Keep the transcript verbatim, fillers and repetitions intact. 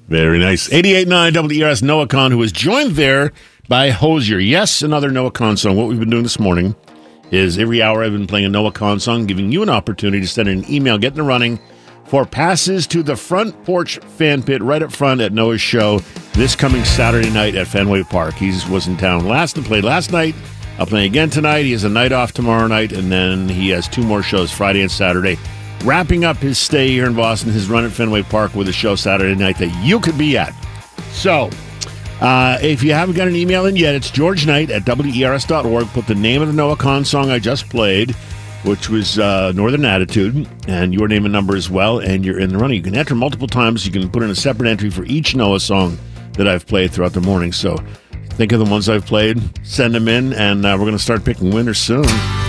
Very nice. eighty-eight point nine W E R S, Noah Kahn, who is joined there by Hosier. Yes, another Noah Kahn song. What we've been doing this morning is every hour I've been playing a Noah Kahn song, giving you an opportunity to send an email, get in the running for passes to the Front Porch Fan Pit right up front at Noah's show this coming Saturday night at Fenway Park. He was in town last and played last night. I'll play again tonight. He has a night off tomorrow night, and then he has two more shows Friday and Saturday. Wrapping up his stay here in Boston, his run at Fenway Park with a show Saturday night that you could be at. So, uh, if you haven't got an email in yet, it's George Knight at W E R S dot org. Put the name of the Noah Kahn song I just played, which was uh, Northern Attitude, and your name and number as well, and you're in the running. You can enter multiple times. You can put in a separate entry for each Noah song that I've played throughout the morning. So think of the ones I've played, send them in, and uh, we're going to start picking winners soon.